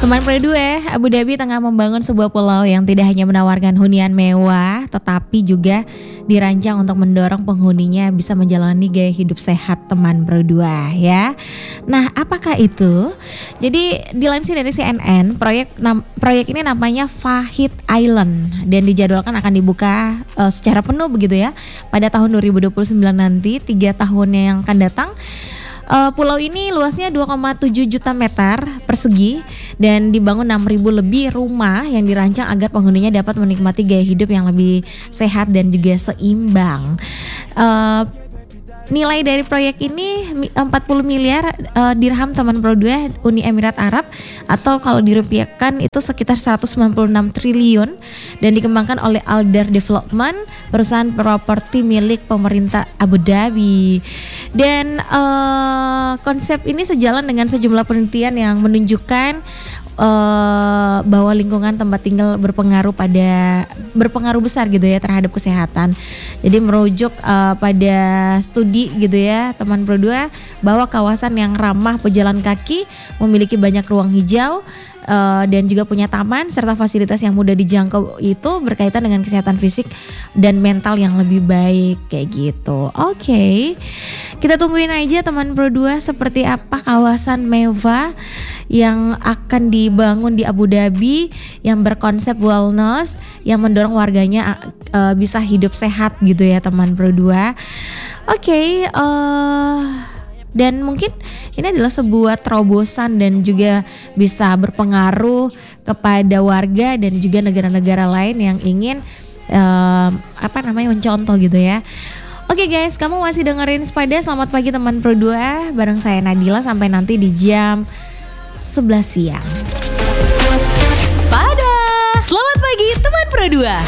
Teman Pro2, Abu Dhabi tengah membangun sebuah pulau yang tidak hanya menawarkan hunian mewah, tetapi juga dirancang untuk mendorong penghuninya bisa menjalani gaya hidup sehat teman Pro2 ya. Nah, apakah itu? Jadi dilansir dari CNN, proyek ini namanya Fahid Island dan dijadwalkan akan dibuka secara penuh begitu ya pada tahun 2029 nanti, 3 tahunnya yang akan datang. Pulau ini luasnya 2,7 juta meter persegi dan dibangun 6.000 lebih rumah yang dirancang agar penghuninya dapat menikmati gaya hidup yang lebih sehat dan juga seimbang. Nilai dari proyek ini 40 miliar dirham teman Pro2 Uni Emirat Arab, atau kalau dirupiahkan itu sekitar 196 triliun, dan dikembangkan oleh Alder Development, perusahaan properti milik pemerintah Abu Dhabi. Dan konsep ini sejalan dengan sejumlah penelitian yang menunjukkan bahwa lingkungan tempat tinggal berpengaruh besar gitu ya terhadap kesehatan. Jadi merujuk pada studi gitu ya teman Pro2, bahwa kawasan yang ramah pejalan kaki memiliki banyak ruang hijau dan juga punya taman serta fasilitas yang mudah dijangkau itu berkaitan dengan kesehatan fisik dan mental yang lebih baik kayak gitu. Oke. Kita tungguin aja teman Pro2 seperti apa kawasan mewah yang akan dibangun di Abu Dhabi yang berkonsep wellness yang mendorong warganya bisa hidup sehat gitu ya teman Pro2. Oke, dan mungkin ini adalah sebuah terobosan dan juga bisa berpengaruh kepada warga dan juga negara-negara lain yang ingin mencontoh gitu ya. Oke guys, kamu masih dengerin Sepada. Selamat pagi teman Pro2, bareng saya Nadila sampai nanti di jam 11 siang. Sepada. Selamat pagi teman Pro2.